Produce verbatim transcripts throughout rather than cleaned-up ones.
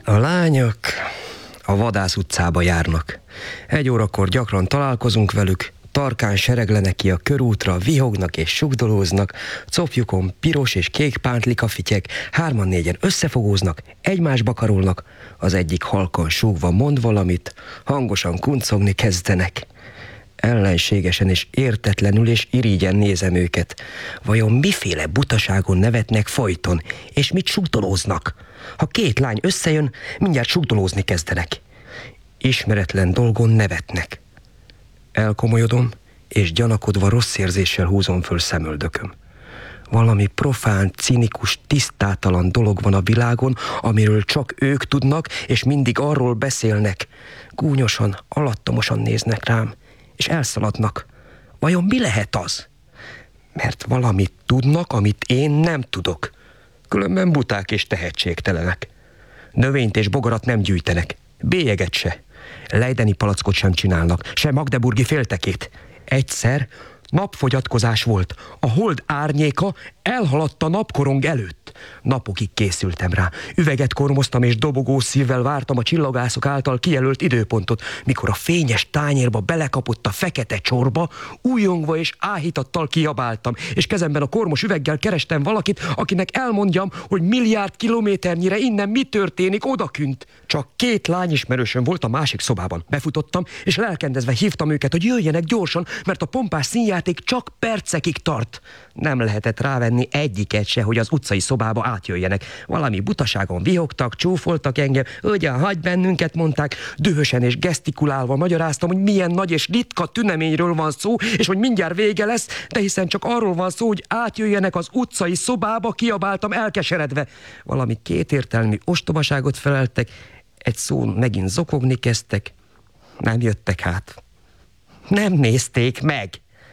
A lányok a Vadász utcába járnak. Egy órakor gyakran találkozunk velük, tarkán sereglenek ki a körútra, vihognak és sugdolóznak, copjukon piros és kék pántlika fityeg, hárman-négyen összefogóznak, egymásba karolnak, az egyik halkan súgva mond valamit, hangosan kuncogni kezdenek. Ellenségesen és értetlenül és irigyen nézem őket. Vajon miféle butaságon nevetnek folyton, és mit sugdolóznak? Ha két lány összejön, mindjárt sugdolózni kezdenek. Ismeretlen dolgon nevetnek. Elkomolyodom, és gyanakodva rossz érzéssel húzom föl szemöldököm. Valami profán, cinikus, tisztátalan dolog van a világon, amiről csak ők tudnak, és mindig arról beszélnek. Gúnyosan, alattomosan néznek rám, és elszaladnak. Vajon mi lehet az? Mert valamit tudnak, amit én nem tudok. Különben buták és tehetségtelenek. Növényt és bogarat nem gyűjtenek, bélyeget se. Lejdeni palackot sem csinálnak, se magdeburgi féltekét. Egyszer napfogyatkozás volt, a hold árnyéka elhaladt a napkorong előtt. Napokig készültem rá. Üveget kormoztam és dobogó szívvel vártam a csillagászok által kijelölt időpontot, mikor a fényes tányérba belekapott a fekete csorba, újongva és áhítattal kiabáltam, és kezemben a kormos üveggel kerestem valakit, akinek elmondjam, hogy milliárd kilométernyire innen mi történik odakünt. Csak két lányismerősöm volt a másik szobában. Befutottam, és lelkendezve hívtam őket, hogy jöjjenek gyorsan, mert a pompás színjáték csak percekig tart. Nem lehetett rávenni egyiket se, hogy az utcai szobába átjöjjenek. Valami butaságon vihogtak, csúfoltak engem, ugyan hagy bennünket, mondták. Dühösen és gesztikulálva magyaráztam, hogy milyen nagy és ritka tüneményről van szó, és hogy mindjárt vége lesz, de hiszen csak arról van szó, hogy átjöjjenek az utcai szobába, kiabáltam elkeseredve. Valami kétértelmű ostobaságot feleltek, egy szón megint zokogni kezdtek. Nem jöttek hát. Nem nézték meg.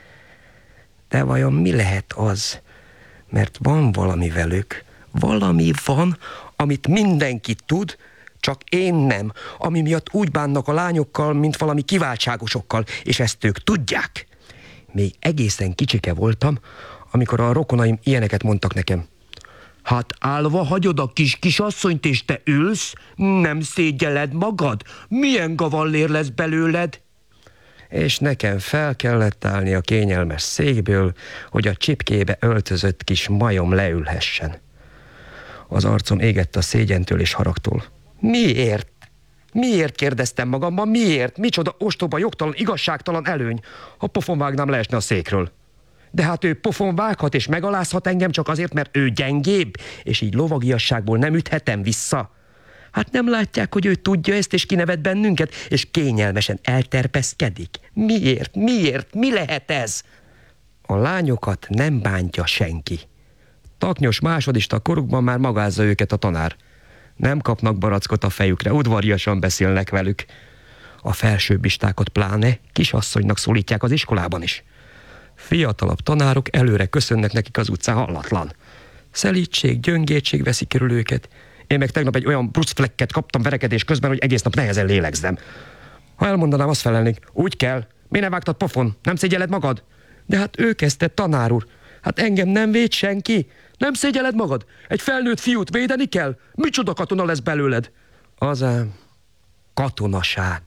De vajon mi lehet az? Mert van valami velük, valami van, amit mindenki tud, csak én nem, ami miatt úgy bánnak a lányokkal, mint valami kiváltságosokkal, és ezt ők tudják. Még egészen kicsike voltam, amikor a rokonaim ilyeneket mondtak nekem. Hát állva hagyod a kis kisasszonyt, és te ülsz? Nem szégyelled magad? Milyen gavallér lesz belőled? És nekem fel kellett állni a kényelmes székből, hogy a csipkébe öltözött kis majom leülhessen. Az arcom égett a szégyentől és haragtól. Miért? Miért, kérdeztem magamban, miért? Micsoda ostoba, jogtalan, igazságtalan előny, ha pofon vágnám leesne a székről. De hát ő pofon vághat és megalázhat engem csak azért, mert ő gyengébb, és így lovagiasságból nem üthetem vissza. Hát nem látják, hogy ő tudja ezt, és kinevet bennünket, és kényelmesen elterpeszkedik? Miért? Miért? Mi lehet ez? A lányokat nem bántja senki. Taknyos másodista korukban már magázza őket a tanár. Nem kapnak barackot a fejükre, udvariasan beszélnek velük. A felsőbbistákat pláne kisasszonynak szólítják az iskolában is. Fiatalabb tanárok előre köszönnek nekik az utcán, hallatlan. Szelítség, gyöngétség veszi körül őket. Én meg tegnap egy olyan brucflecket kaptam verekedés közben, hogy egész nap nehezen lélegzem. Ha elmondanám, azt felelnék, úgy kell. Mi nem vágtad pofon? Nem szégyelled magad? De hát ő kezdte, tanár úr. Hát engem nem véd senki. Nem szégyelled magad? Egy felnőtt fiút védeni kell? Micsoda katona lesz belőled? Az ám katonaság.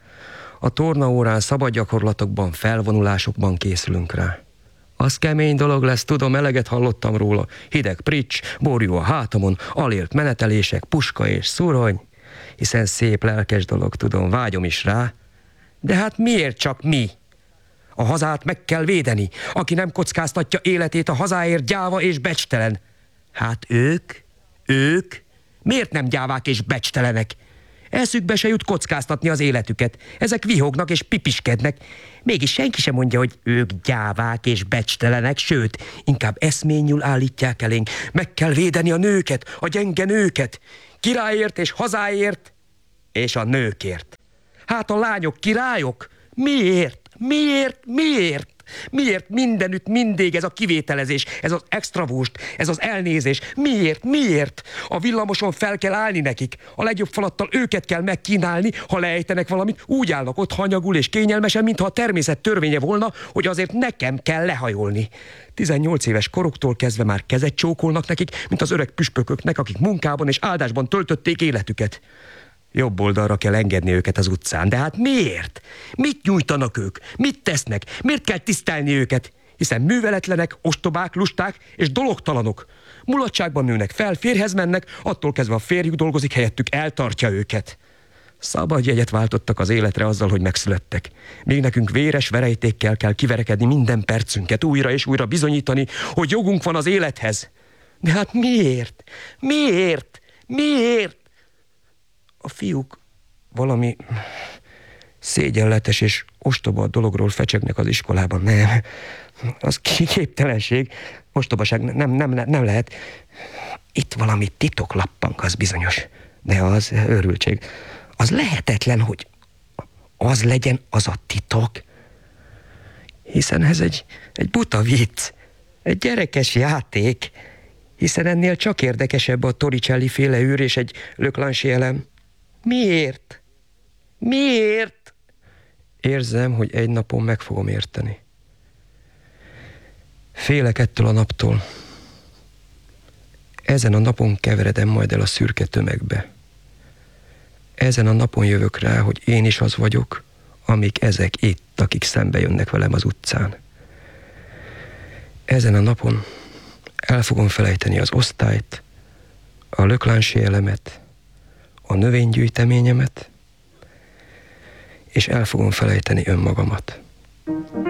A tornaórán, szabadgyakorlatokban, felvonulásokban készülünk rá. Az kemény dolog lesz, tudom, eleget hallottam róla. Hideg prics, borjú a hátamon, alélt menetelések, puska és szurony. Hiszen szép, lelkes dolog, tudom, vágyom is rá. De hát miért csak mi? A hazát meg kell védeni. Aki nem kockáztatja életét a hazáért, gyáva és becstelen. Hát ők? Ők? Miért nem gyávák és becstelenek? Eszükbe se jut kockáztatni az életüket. Ezek vihognak és pipiskednek. Mégis senki sem mondja, hogy ők gyávák és becstelenek, sőt, inkább eszményül állítják elénk. Meg kell védeni a nőket, a gyenge nőket. Királyért és hazáért, és a nőkért. Hát a lányok királyok? Miért? Miért? Miért? Miért mindenütt mindig ez a kivételezés, ez az extravúst, ez az elnézés? Miért? Miért? A villamoson fel kell állni nekik. A legjobb falattal őket kell megkínálni, ha leejtenek valamit, úgy állnak ott hanyagul és kényelmesen, mintha a természet törvénye volna, hogy azért nekem kell lehajolni. tizennyolc éves koruktól kezdve már kezet csókolnak nekik, mint az öreg püspököknek, akik munkában és áldásban töltötték életüket. Jobb oldalra kell engedni őket az utcán. De hát miért? Mit nyújtanak ők? Mit tesznek? Miért kell tisztelni őket? Hiszen műveletlenek, ostobák, lusták és dologtalanok. Mulatságban nőnek fel, férjhez mennek, attól kezdve a férjük dolgozik helyettük, eltartja őket. Szabad jegyet váltottak az életre azzal, hogy megszülettek. Még nekünk véres verejtékkel kell kiverekedni minden percünket, újra és újra bizonyítani, hogy jogunk van az élethez. De hát miért? Miért? Miért? A fiúk valami szégyenletes és ostoba dologról fecsegnek az iskolában. Nem, az képtelenség, ostobaság nem, nem, nem lehet. Itt valami titok lappank, az bizonyos. De az őrültség. Az lehetetlen, hogy az legyen az a titok. Hiszen ez egy, egy buta vicc, egy gyerekes játék. Hiszen ennél csak érdekesebb a Torricelli féle űr és egy Leclanché elem. Miért? Miért? Érzem, hogy egy napon meg fogom érteni. Félek ettől a naptól. Ezen a napon keveredem majd el a szürke tömegbe. Ezen a napon jövök rá, hogy én is az vagyok, amik ezek itt, akik szembe jönnek velem az utcán. Ezen a napon el fogom felejteni az osztályt, a Leclanché elemet, a növénygyűjteményemet, és el fogom felejteni önmagamat.